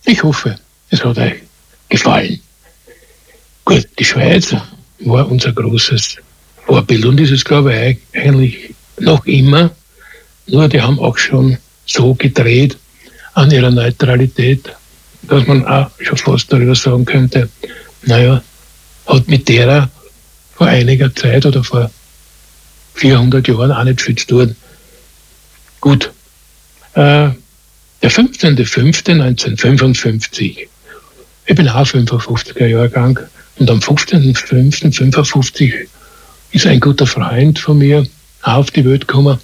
Ich hoffe, es hat euch gefallen. Gut, die Schweiz war unser großes Vorbild und ist es, glaube ich, eigentlich noch immer. Nur die haben auch schon so gedreht an ihrer Neutralität, dass man auch schon fast darüber sagen könnte, naja, hat mit derer vor einiger Zeit oder vor 400 Jahren auch nicht viel zu tun. Gut, der 15.05.1955, ich bin auch 55er Jahrgang, und am 15.05.55 ist ein guter Freund von mir auch auf die Welt gekommen.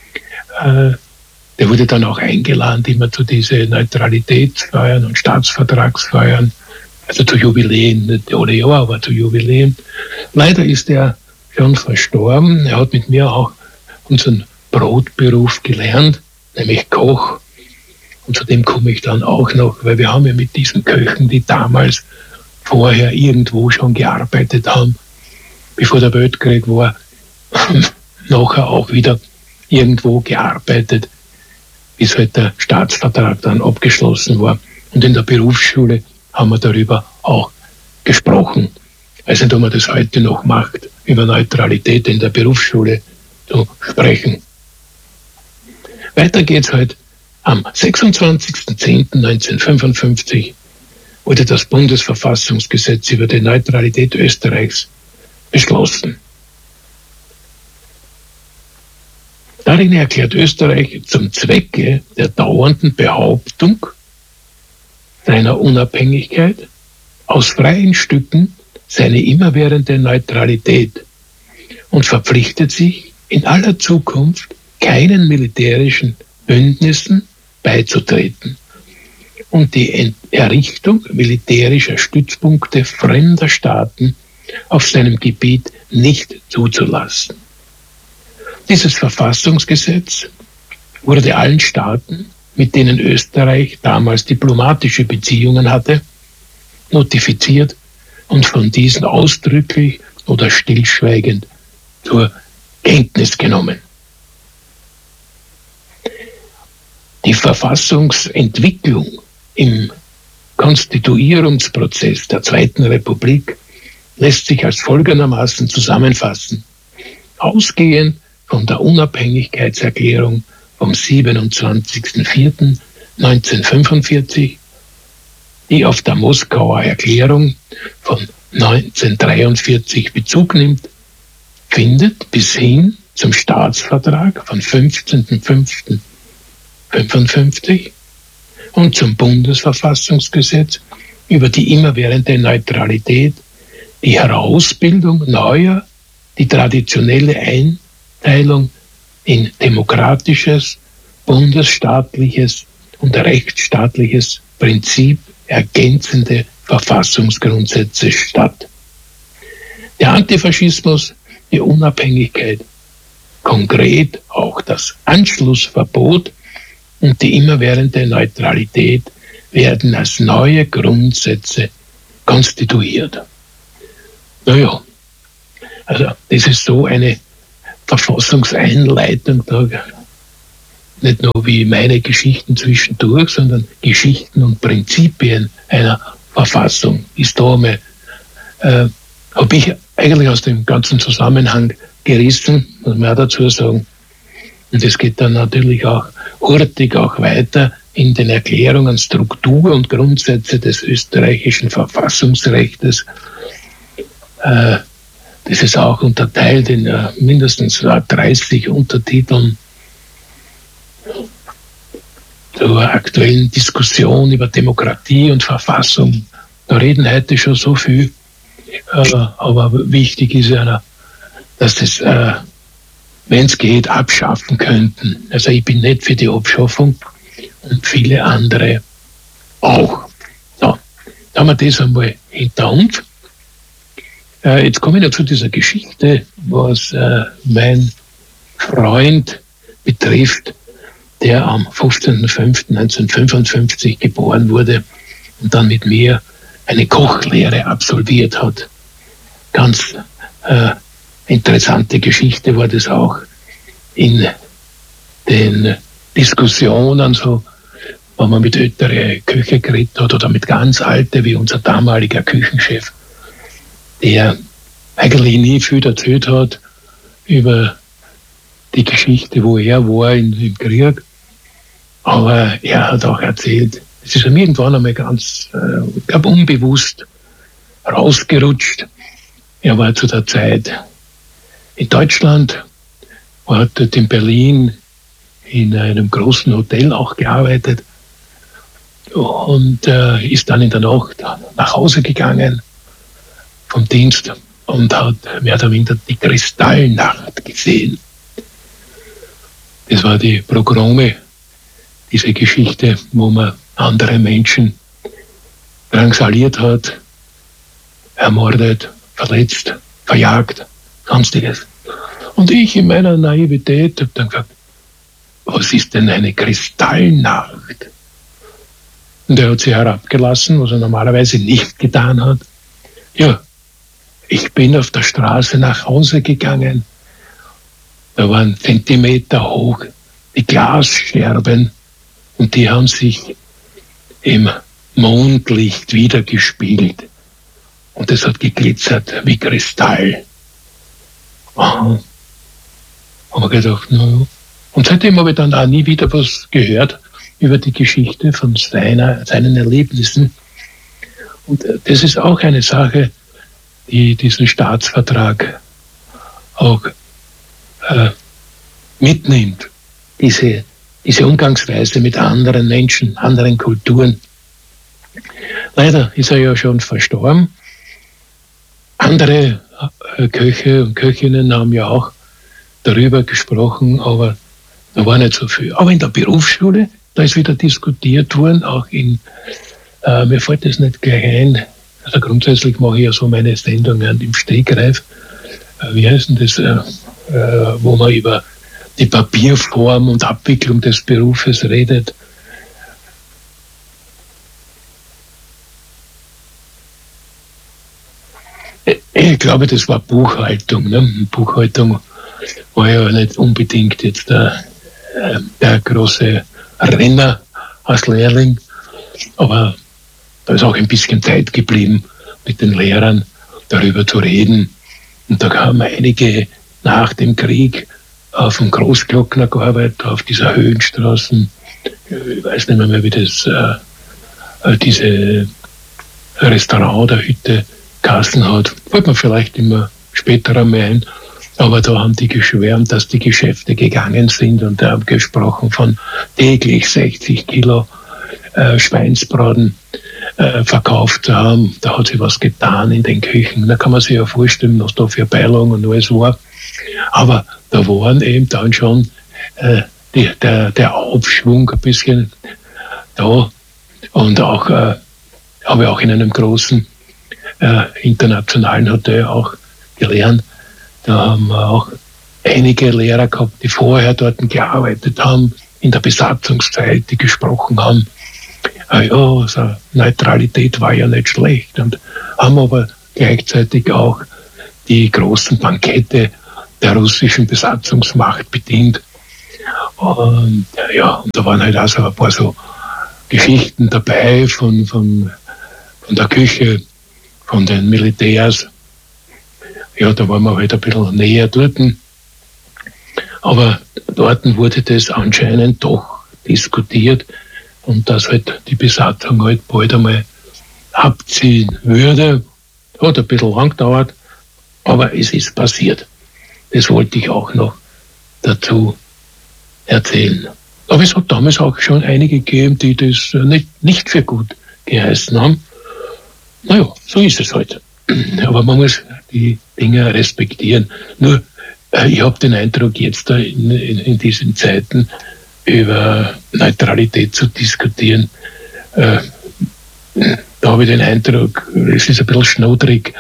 Der wurde dann auch eingeladen, immer zu diesen Neutralitätsfeiern und Staatsvertragsfeiern, also zu Jubiläen, nicht alle Jahre, aber zu Jubiläen. Leider ist er schon verstorben. Er hat mit mir auch unseren Brotberuf gelernt, nämlich Koch. Und zu dem komme ich dann auch noch, weil wir haben ja mit diesen Köchen, die damals vorher irgendwo schon gearbeitet haben, bevor der Weltkrieg war, nachher auch wieder irgendwo gearbeitet, bis halt der Staatsvertrag dann abgeschlossen war. Und in der Berufsschule haben wir darüber auch gesprochen. Also ob man das heute noch macht, über Neutralität in der Berufsschule zu sprechen. Weiter geht's halt. Am 26.10.1955 wurde das Bundesverfassungsgesetz über die Neutralität Österreichs beschlossen. Darin erklärt Österreich zum Zwecke der dauernden Behauptung seiner Unabhängigkeit aus freien Stücken seine immerwährende Neutralität und verpflichtet sich in aller Zukunft keinen militärischen Bündnissen beizutreten und die Errichtung militärischer Stützpunkte fremder Staaten auf seinem Gebiet nicht zuzulassen. Dieses Verfassungsgesetz wurde allen Staaten, mit denen Österreich damals diplomatische Beziehungen hatte, notifiziert und von diesen ausdrücklich oder stillschweigend zur Kenntnis genommen. Die Verfassungsentwicklung im Konstituierungsprozess der Zweiten Republik lässt sich als folgendermaßen zusammenfassen. Ausgehend von der Unabhängigkeitserklärung vom 27.04.1945, die auf der Moskauer Erklärung von 1943 Bezug nimmt, findet bis hin zum Staatsvertrag von 15.05.55 und zum Bundesverfassungsgesetz über die immerwährende Neutralität die Herausbildung neuer, die traditionelle Einteilung in demokratisches, bundesstaatliches und rechtsstaatliches Prinzip ergänzende Verfassungsgrundsätze statt. Der Antifaschismus, die Unabhängigkeit, konkret auch das Anschlussverbot und die immerwährende Neutralität werden als neue Grundsätze konstituiert. Naja, also das ist so eine Verfassungseinleitung, da nicht nur wie meine Geschichten zwischendurch, sondern Geschichten und Prinzipien einer Verfassung ist da einmal, habe ich eigentlich aus dem ganzen Zusammenhang gerissen, muss man auch dazu sagen. Und es geht dann natürlich auch hurtig auch weiter in den Erklärungen, Struktur und Grundsätze des österreichischen Verfassungsrechtes. Das ist auch unterteilt in mindestens 30 Untertiteln zur aktuellen Diskussion über Demokratie und Verfassung. Da reden heute schon so viel, aber wichtig ist ja, dass es, wenn es geht, abschaffen könnten. Also ich bin nicht für die Abschaffung und viele andere auch. So, da haben wir das einmal hinter uns. Jetzt komme ich noch zu dieser Geschichte, was mein Freund betrifft, der am 15.05.1955 geboren wurde und dann mit mir eine Kochlehre absolviert hat. Ganz interessante Geschichte war das auch in den Diskussionen so wenn man mit älteren Köche geredet hat oder mit ganz alten, wie unser damaliger Küchenchef, der eigentlich nie viel erzählt hat über die Geschichte, wo er war im Krieg. Aber er hat auch erzählt, es ist ihm irgendwann einmal ganz, ich glaube, unbewusst rausgerutscht. Er war zu der Zeit in Deutschland, hat dort in Berlin in einem großen Hotel auch gearbeitet und ist dann in der Nacht nach Hause gegangen vom Dienst und hat mehr oder minder die Kristallnacht gesehen. Das war die Pogrome, diese Geschichte, wo man andere Menschen drangsaliert hat, ermordet, verletzt, verjagt, sonstiges. Und ich in meiner Naivität habe dann gesagt, was ist denn eine Kristallnacht? Und er hat sich herabgelassen, was er normalerweise nicht getan hat. Ja, ich bin auf der Straße nach Hause gegangen. Da waren Zentimeter hoch die Glasscherben und die haben sich im Mondlicht wiedergespiegelt. Und es hat geglitzert wie Kristall. Aha. Haben wir gedacht, naja. Und seitdem habe ich dann auch nie wieder was gehört über die Geschichte von seinen Erlebnissen. Und das ist auch eine Sache, die diesen Staatsvertrag auch mitnimmt. Diese Umgangsweise mit anderen Menschen, anderen Kulturen. Leider ist er ja schon verstorben. Andere Köche und Köchinnen haben ja auch darüber gesprochen, aber da war nicht so viel. Aber in der Berufsschule, da ist wieder diskutiert worden, auch mir fällt das nicht gleich ein, also grundsätzlich mache ich ja so meine Sendungen im Stegreif. Wie heißt denn das, wo man über die Papierform und Abwicklung des Berufes redet. Ich glaube, das war Buchhaltung. Ne? Buchhaltung war ja nicht unbedingt jetzt der große Renner als Lehrling, aber da ist auch ein bisschen Zeit geblieben, mit den Lehrern darüber zu reden. Und da haben einige nach dem Krieg auf dem Großglockner gearbeitet, auf dieser Höhenstraßen. Ich weiß nicht mehr, wie das diese Restaurant oder Hütte Kassen hat. Fällt mir vielleicht immer später einmal ein. Aber da haben die geschwärmt, dass die Geschäfte gegangen sind und haben gesprochen von täglich 60 Kilo Schweinsbraten verkauft zu haben. Da hat sich was getan in den Küchen. Da kann man sich ja vorstellen, was da für Beilung und alles war. Aber da waren eben dann schon der Aufschwung ein bisschen da. Und auch habe ich auch in einem großen internationalen Hotel auch gelernt. Da haben wir auch einige Lehrer gehabt, die vorher dort gearbeitet haben, in der Besatzungszeit, die gesprochen haben. Ja, also Neutralität war ja nicht schlecht und haben aber gleichzeitig auch die großen Bankette der russischen Besatzungsmacht bedient. Und ja, und da waren halt also ein paar so Geschichten dabei von der Küche, von den Militärs. Ja, da waren wir halt ein bisschen näher dort. Aber dort wurde das anscheinend doch diskutiert und dass halt die Besatzung halt bald einmal abziehen würde. Hat ein bisschen lang gedauert, aber es ist passiert. Das wollte ich auch noch dazu erzählen. Aber es hat damals auch schon einige gegeben, die das nicht für gut geheißen haben. Naja, so ist es halt. Aber man muss die Dinge respektieren. Nur, ich habe den Eindruck, jetzt da in diesen Zeiten über Neutralität zu diskutieren, da habe ich den Eindruck, es ist ein bisschen schnodrig.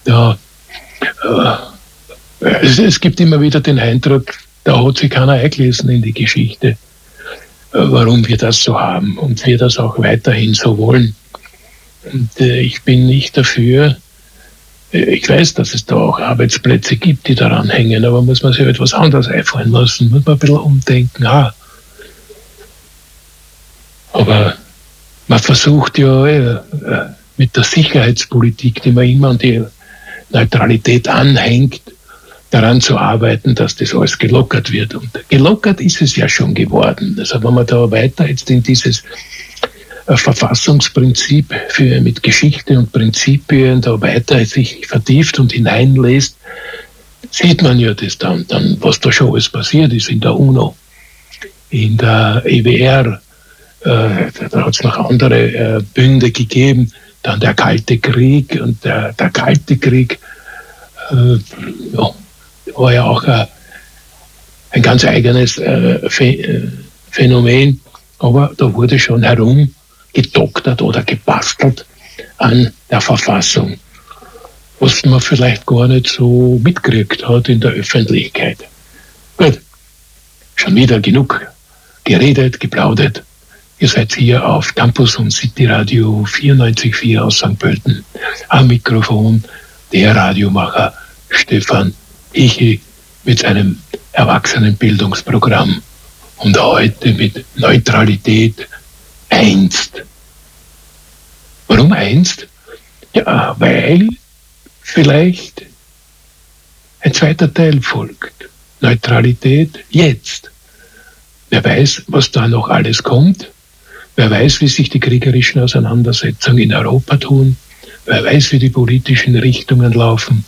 Es gibt immer wieder den Eindruck, da hat sich keiner eingelesen in die Geschichte, warum wir das so haben und wir das auch weiterhin so wollen. Und ich bin nicht dafür. Ich weiß, dass es da auch Arbeitsplätze gibt, die daran hängen, aber muss man sich etwas anderes einfallen lassen, muss man ein bisschen umdenken. Aber man versucht ja mit der Sicherheitspolitik, die man immer an die Neutralität anhängt, daran zu arbeiten, dass das alles gelockert wird. Und gelockert ist es ja schon geworden. Also wenn man da weiter jetzt in dieses Verfassungsprinzip mit Geschichte und Prinzipien da weiter sich vertieft und hineinlässt, sieht man ja das dann, was da schon alles passiert ist in der UNO, in der EWR, da hat es noch andere Bünde gegeben, dann der Kalte Krieg und der Kalte Krieg war ja auch ein ganz eigenes Phänomen, aber da wurde schon herumgedoktert oder gebastelt an der Verfassung, was man vielleicht gar nicht so mitgekriegt hat in der Öffentlichkeit. Gut, schon wieder genug geredet, geplaudert. Ihr seid hier auf Campus und City Radio 94.4 aus St. Pölten. Am Mikrofon der Radiomacher Stefan Ichi mit seinem Erwachsenenbildungsprogramm. Und heute mit Neutralität einst. Warum einst? Ja, weil vielleicht ein zweiter Teil folgt. Neutralität jetzt. Wer weiß, was da noch alles kommt. Wer weiß, wie sich die kriegerischen Auseinandersetzungen in Europa tun. Wer weiß, wie die politischen Richtungen laufen.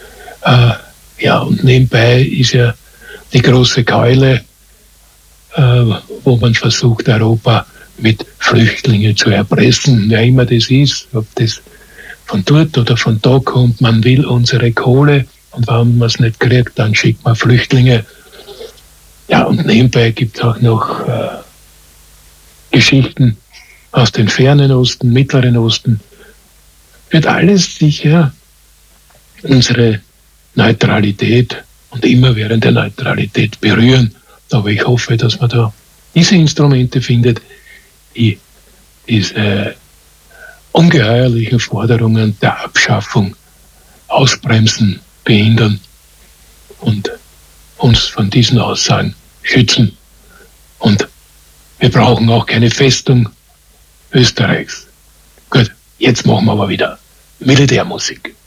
Und nebenbei ist ja die große Keule, wo man versucht, Europa mit Flüchtlingen zu erpressen. Wer immer das ist, ob das von dort oder von da kommt, man will unsere Kohle und wenn man es nicht kriegt, dann schickt man Flüchtlinge. Ja, und nebenbei gibt es auch noch Geschichten aus dem fernen Osten, Mittleren Osten. Wird alles sicher unsere Neutralität und immerwährende Neutralität berühren. Aber ich hoffe, dass man da diese Instrumente findet, die diese ungeheuerlichen Forderungen der Abschaffung ausbremsen, behindern und uns von diesen Aussagen schützen. Und wir brauchen auch keine Festung Österreichs. Gut, jetzt machen wir aber wieder Militärmusik.